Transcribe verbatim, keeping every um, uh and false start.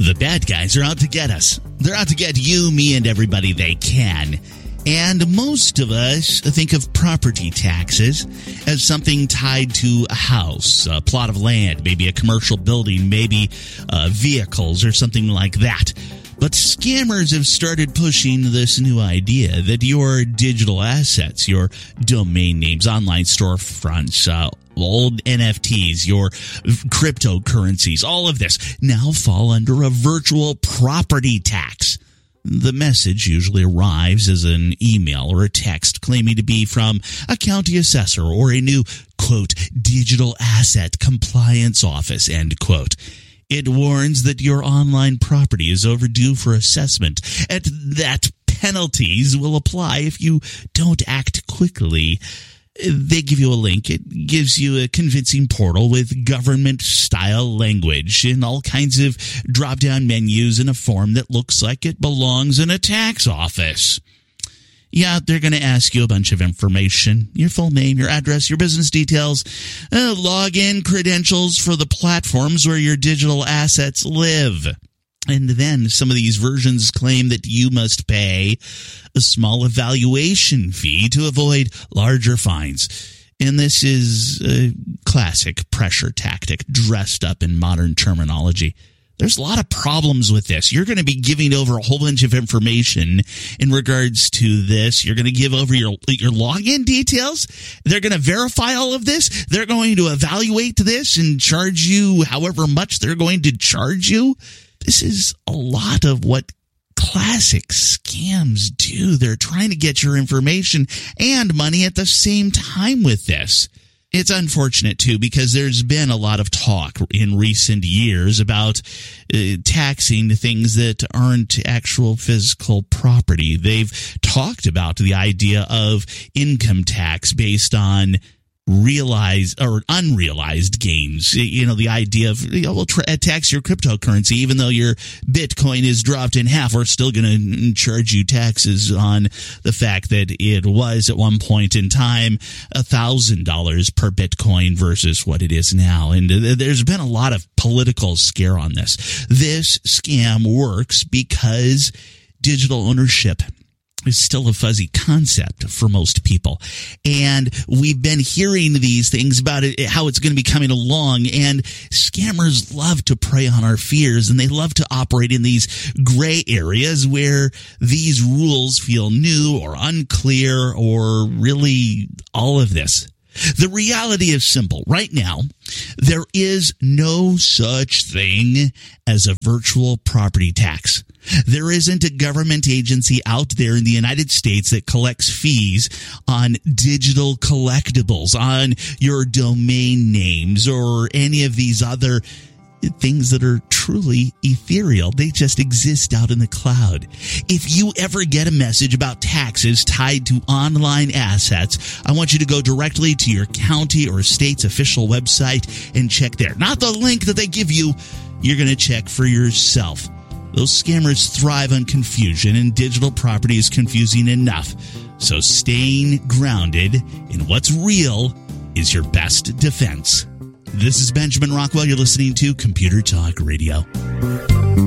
The bad guys are out to get us. They're out to get you, me, and everybody they can. And most of us think of property taxes as something tied to a house, a plot of land, maybe a commercial building, maybe uh, vehicles or something like that. But scammers have started pushing this new idea that your digital assets, your domain names, online storefronts, uh, old N F Ts, your cryptocurrencies, all of this now fall under a virtual property tax. The message usually arrives as an email or a text claiming to be from a county assessor or a new, quote, digital asset compliance office, end quote. It warns that your online property is overdue for assessment and that penalties will apply if you don't act quickly. They give you a link. It gives you a convincing portal with government-style language and all kinds of drop-down menus in a form that looks like it belongs in a tax office. Yeah, they're going to ask you a bunch of information, your full name, your address, your business details, uh, login credentials for the platforms where your digital assets live. And then some of these versions claim that you must pay a small evaluation fee to avoid larger fines. And this is a classic pressure tactic dressed up in modern terminology. There's a lot of problems with this. You're going to be giving over a whole bunch of information in regards to this. You're going to give over your your login details. They're going to verify all of this. They're going to evaluate this and charge you however much they're going to charge you. This is a lot of what classic scams do. They're trying to get your information and money at the same time with this. It's unfortunate, too, because there's been a lot of talk in recent years about uh, taxing things that aren't actual physical property. They've talked about the idea of income tax based on realized or unrealized gains. You know, the idea of, you know, we'll tra- tax your cryptocurrency, even though your Bitcoin is dropped in half, we're still going to charge you taxes on the fact that it was at one point in time one thousand dollars per Bitcoin versus what it is now. And there's been a lot of political scare on this. This scam works because digital ownership is still a fuzzy concept for most people. And we've been hearing these things about it, how it's going to be coming along, and scammers love to prey on our fears, and they love to operate in these gray areas where these rules feel new or unclear or really all of this. The reality is simple. Right now, there is no such thing as a virtual property tax. There isn't a government agency out there in the United States that collects fees on digital collectibles, on your domain names, or any of these other things that are truly ethereal. They just exist out in the cloud. If you ever get a message about taxes tied to online assets, I want you to go directly to your county or state's official website and check there. Not the link that they give you. You're going to check for yourself. Those scammers thrive on confusion, and digital property is confusing enough. So staying grounded in what's real is your best defense. This is Benjamin Rockwell. You're listening to Computer Talk Radio.